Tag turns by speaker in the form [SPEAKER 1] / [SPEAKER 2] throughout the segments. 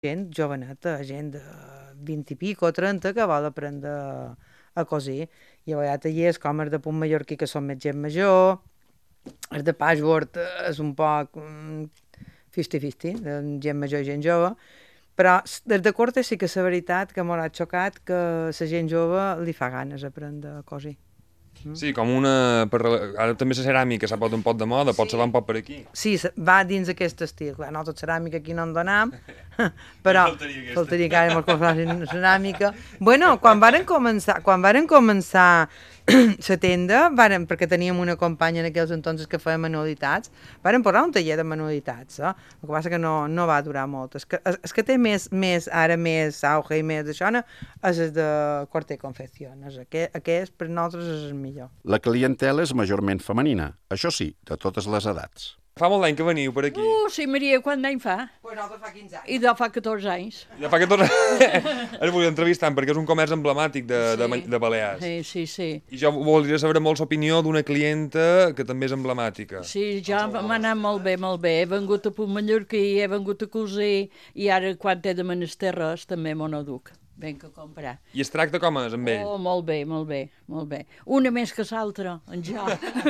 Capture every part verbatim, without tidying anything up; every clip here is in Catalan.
[SPEAKER 1] gent joveneta, gent de vint i pico o trenta que vol aprendre a cosir. I hi ha tallers com els de punt mallorquí que són més gent major, els de patchwork és un poc cinquanta cinquanta, gent major i gent jove, però des de corte sí que és la veritat que m'ha xocat que la gent jove li fa ganes aprendre a cosir.
[SPEAKER 2] Sí, com una... Per... Ara també la ceràmica s'ha posat un poc de moda, potser va un poc per aquí.
[SPEAKER 1] Sí, va dins aquest estil. Clar, nosaltres ceràmica aquí no en donam, però faltaria que ara ens facin ceràmica. Bueno, quan varen començar, quan varen començar la tenda, varen, perquè teníem una companya en aquells entonces que feia manualitats, varen posar un taller de manualitats, eh? El que passa que no, no va durar molt. És que, és que té més, més, ara més auge i més d'això, és el de corte i confecció. Aquest, aquest per nosaltres és el millor.
[SPEAKER 3] La clientela és majorment femenina, això sí, de totes les edats.
[SPEAKER 2] Fa molt d'any que veniu per aquí.
[SPEAKER 4] Uh, sí, Maria, quant d'any fa?
[SPEAKER 1] Pues nosaltres fa quinze anys.
[SPEAKER 4] I de fa catorze anys.
[SPEAKER 2] Ja fa catorze... El volia entrevistar perquè és un comerç emblemàtic de, sí. de, de Balears.
[SPEAKER 4] Sí, sí, sí.
[SPEAKER 2] I jo voldria saber molt l'opinió d'una clienta que també és emblemàtica.
[SPEAKER 4] Sí, ja m'ha anat molt bé, molt bé. He vengut a Punt Mallorquí, he vengut a cosir, i ara quan he de menester res també m'ho no duc. Vinc a comprar.
[SPEAKER 2] I es tracta com és amb ell?
[SPEAKER 4] Oh, molt bé, molt bé, molt bé. Una més que l'altra, en ja.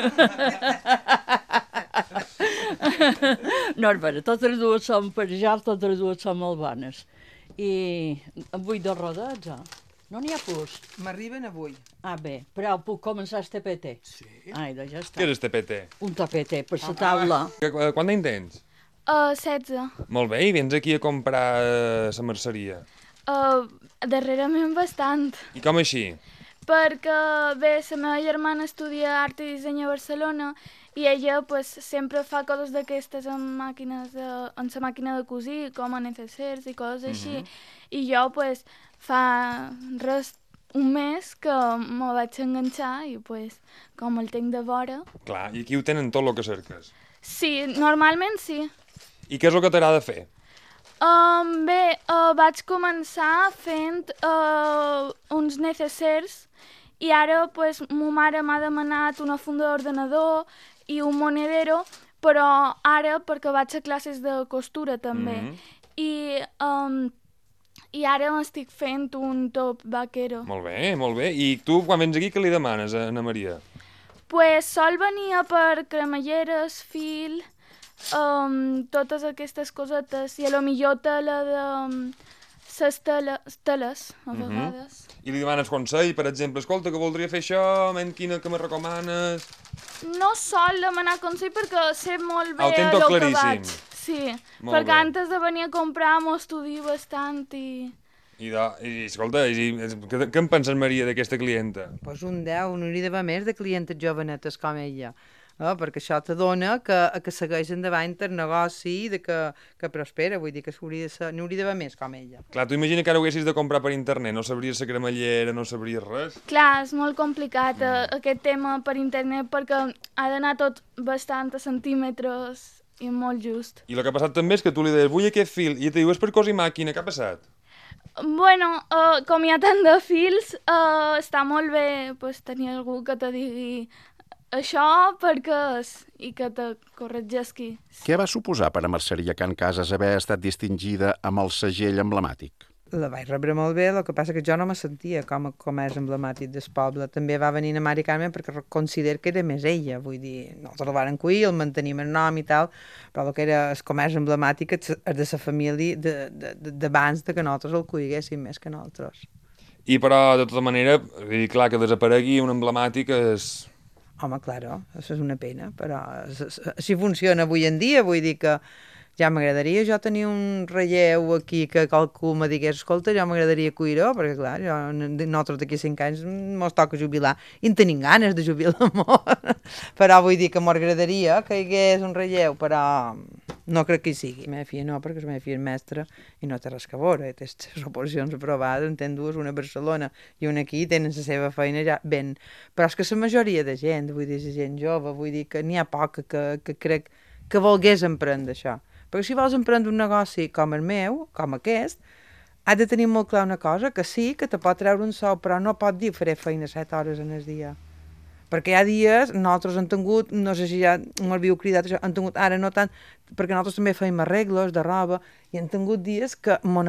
[SPEAKER 4] No, és vera, totes dues són per ja, totes dues són molt bones. I avui dos rodets, eh? No n'hi ha pus.
[SPEAKER 1] M'arriben avui.
[SPEAKER 4] Ah, bé, però puc començar el T P T?
[SPEAKER 1] Sí.
[SPEAKER 4] Ai, doncs ja està.
[SPEAKER 2] Què és el T P T?
[SPEAKER 4] Un T P T per la taula.
[SPEAKER 2] Quant d'any tens?
[SPEAKER 5] Uh, setze.
[SPEAKER 2] Molt bé, i vens aquí a comprar a la merceria?
[SPEAKER 5] Uh, darrerament bastant.
[SPEAKER 2] I com així?
[SPEAKER 5] Perquè, bé, la meva germana estudia art i disseny a Barcelona i ella pues, sempre fa coses d'aquestes amb màquines de, amb la màquina de cosir, com a necessers i coses així. Mm -hmm. I jo, pues, fa res, un mes que me vaig enganxar i, pues, com el tinc de vora...
[SPEAKER 2] Clar, i aquí ho tenen tot el que cerques.
[SPEAKER 5] Sí, normalment sí.
[SPEAKER 2] I què és el que t'agrada fer?
[SPEAKER 5] Um, bé, uh, vaig començar fent uh, uns necessers i ara pues, ma mare m'ha demanat una funda d'ordenador i un monedero, però ara perquè vaig a classes de costura també. Mm -hmm. I, um, I ara m'estic fent un top vaquero.
[SPEAKER 2] Molt bé, molt bé. I tu quan vens aquí què li demanes a Ana Maria?
[SPEAKER 5] Pues sol venia per cremalleres, fil... Um, totes aquestes cosetes i a lo millor tela de um, ses tele, teles a vegades.
[SPEAKER 2] Uh -huh. I li demanes consell, per exemple, escolta, que voldria fer això, men quina que me recomanes?
[SPEAKER 5] No sol demanar consell perquè sé molt bé
[SPEAKER 2] el
[SPEAKER 5] el,
[SPEAKER 2] el
[SPEAKER 5] que
[SPEAKER 2] claríssim.
[SPEAKER 5] vaig. Sí,
[SPEAKER 2] molt
[SPEAKER 5] perquè
[SPEAKER 2] bé.
[SPEAKER 5] antes de venir a comprar m'ho estudio bastant i...
[SPEAKER 2] I, de, i escolta, i, què, què en penses, Maria, d'aquesta clienta?
[SPEAKER 1] Doncs pues un deu, n'hauria d'haver més de clientes jovenetes com ella. Eh? Perquè això t'adona que, que segueix endavant el negoci de que, que prospera, vull dir que n'hauria d'haver més com ella.
[SPEAKER 2] Clar, tu imagina que ara ho haguessis de comprar per internet, no sabries la cremallera, no sabries res.
[SPEAKER 5] Clar, és molt complicat mm. aquest tema per internet perquè ha d'anar tot bastant a centímetres i molt just.
[SPEAKER 2] I el que ha passat també és que tu li deies, vull aquest fil, i et diu, és per cosir màquina, què ha passat?
[SPEAKER 5] Bueno, uh, com hi ha tant de fils, uh, està molt bé pues, tenir algú que te digui això perquè és i que te corregeixi.
[SPEAKER 3] Què va suposar per a Merceria Can Casas haver estat distingida amb el segell emblemàtic?
[SPEAKER 1] La vaig rebre molt bé, el que passa que jo no me sentia com a comerç emblemàtic del poble. També va venir a Mari Carmen perquè considero que era més ella, vull dir, nosaltres el varen cuir, el mantenim el nom i tal, però el que era el comerç emblemàtic és de la família d'abans de, de, de que nosaltres el cuiguéssim més que nosaltres.
[SPEAKER 2] I però, de tota manera, dir, clar, que desaparegui un emblemàtic és...
[SPEAKER 1] Home, claro, això és una pena, però si funciona avui en dia, vull dir que ja m'agradaria jo tenir un relleu aquí que qualcú me digués, escolta, jo m'agradaria cuir-ho, perquè clar, jo, nosaltres d'aquí cinc anys mos toca jubilar, i en tenim ganes de jubilar molt, però vull dir que m'agradaria que hi hagués un relleu, però no crec que hi sigui. La meva filla no, perquè la meva filla és mestra i no té res que veure, té les oposicions aprovades, en tenen dues, una a Barcelona i una aquí, tenen la seva feina ja ben... Però és que la majoria de gent, vull dir, la gent jove, vull dir que n'hi ha poca que, que crec que volgués emprendre això. Perquè si vols emprendre un negoci com el meu, com aquest, has de tenir molt clar una cosa, que sí, que te pot treure un sou, però no pot dir faré feina set hores en el dia. perquè hi ha dies, nosaltres hem tingut, no sé si ja m'havíeu cridat això, hem tingut, ara no tant, perquè nosaltres també feim arreglos de roba, i hem tingut dies que mon